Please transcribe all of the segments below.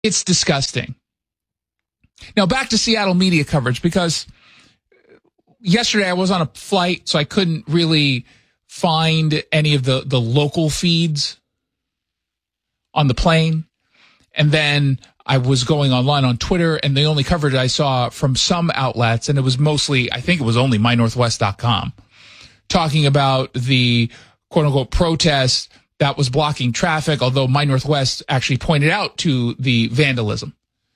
It's disgusting. Now back to Seattle media coverage, because yesterday I was on a flight, so I couldn't really find any of the local feeds on the plane. And then I was going online on Twitter, and the only coverage I saw from some outlets, and it was mostly, I think it was only mynorthwest.com, talking about the quote-unquote protest that was blocking traffic, although My Northwest actually pointed out to the vandalism.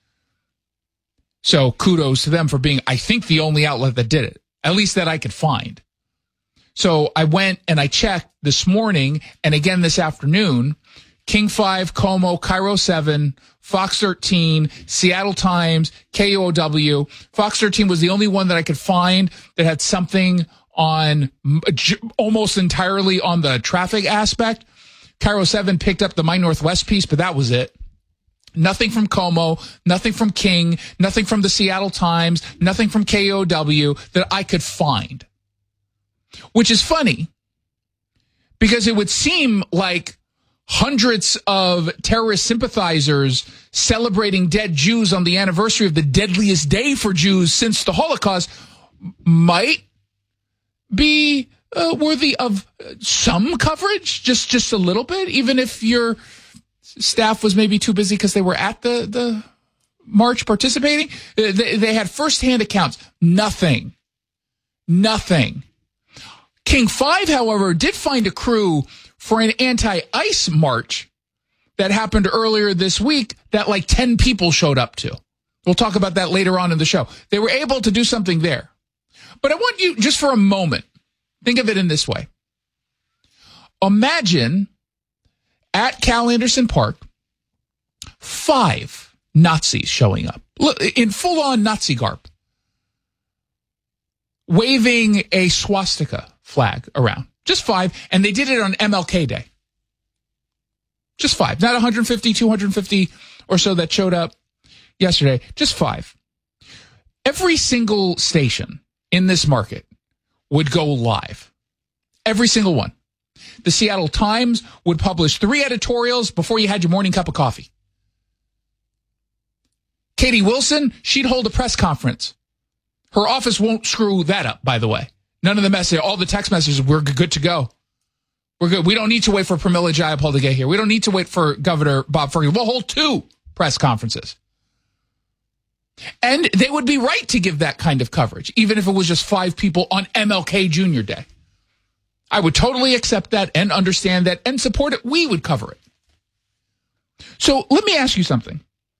So kudos to them for being, I think, the only outlet that did it, at least that I could find. So I went and I checked this morning and again this afternoon. King 5, KOMO, Cairo 7, Fox 13, Seattle Times, KUOW. Fox 13 was the only one that I could find that had something on almost entirely on the traffic aspect. Cairo 7 picked up the My Northwest piece, but that was it. Nothing from KOMO, nothing from King, nothing from the Seattle Times, nothing from KUOW that I could find. Which is funny, because it would seem like hundreds of terrorist sympathizers celebrating dead Jews on the anniversary of the deadliest day for Jews since the Holocaust might be worthy of some coverage, just a little bit, even if your staff was maybe too busy because they were at the march participating. They had firsthand accounts. Nothing. King 5, however, did find a crew for an anti-ICE march that happened earlier this week that like 10 people showed up to. We'll talk about that later on in the show. They were able to do something there. But I want you, just for a moment, think of it in this way. Imagine at Cal Anderson Park, 5 Nazis showing up in full-on Nazi garb, waving a swastika flag around. Just 5, and they did it on MLK Day. Just 5, not 150, 250 or so that showed up yesterday. Just 5. Every single station in this market would go live. Every single one. The Seattle Times would publish 3 editorials before you had your morning cup of coffee. Katie Wilson, she'd hold a press conference. Her office won't screw that up, by the way. None of the messages, all the text messages, we're good to go. We're good. We don't need to wait for Pramila Jayapal to get here. We don't need to wait for Governor Bob Ferguson. We'll hold 2 press conferences. And they would be right to give that kind of coverage, even if it was just 5 people on MLK Jr. Day. I would totally accept that and understand that and support it. We would cover it. So let me ask you something.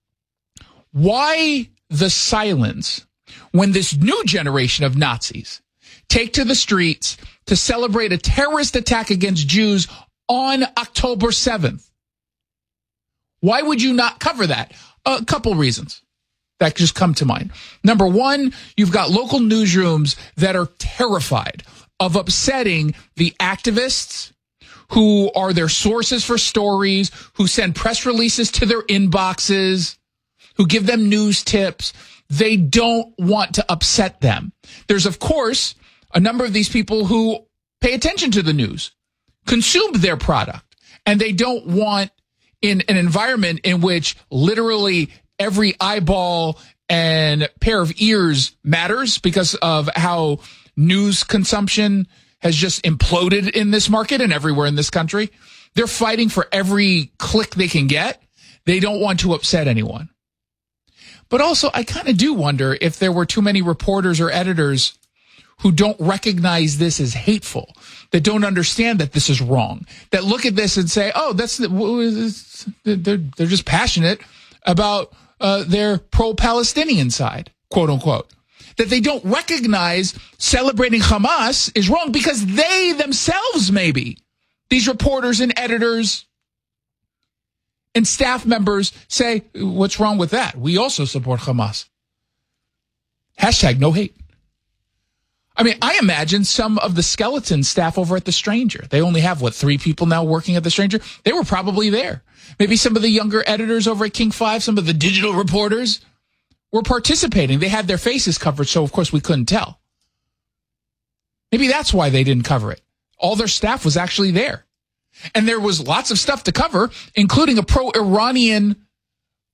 Why the silence when this new generation of Nazis take to the streets to celebrate a terrorist attack against Jews on October 7th? Why would you not cover that? A couple reasons that just come to mind. Number one, you've got local newsrooms that are terrified of upsetting the activists who are their sources for stories, who send press releases to their inboxes, who give them news tips. They don't want to upset them. There's, of course, a number of these people who pay attention to the news, consume their product, and they don't want in an environment in which literally every eyeball and pair of ears matters because of how news consumption has just imploded in this market and everywhere in this country. They're fighting for every click they can get. They don't want to upset anyone. But also, I kind of do wonder if there were too many reporters or editors who don't recognize this as hateful, that don't understand that this is wrong, that look at this and say, oh, they're just passionate about their pro-Palestinian side, quote unquote. That they don't recognize celebrating Hamas is wrong because they themselves, maybe, these reporters and editors and staff members say, what's wrong with that? We also support Hamas. Hashtag no hate. I mean, I imagine some of the skeleton staff over at The Stranger, they only have, 3 people now working at The Stranger? They were probably there. Maybe some of the younger editors over at King 5, some of the digital reporters were participating. They had their faces covered, so of course we couldn't tell. Maybe that's why they didn't cover it. All their staff was actually there. And there was lots of stuff to cover, including a pro-Iranian